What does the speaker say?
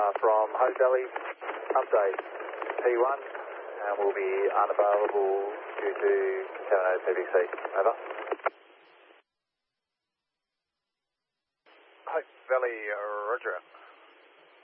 from Hope Valley, update P1, and will be unavailable due to contaminated PVC. Over. Hope Valley, roger.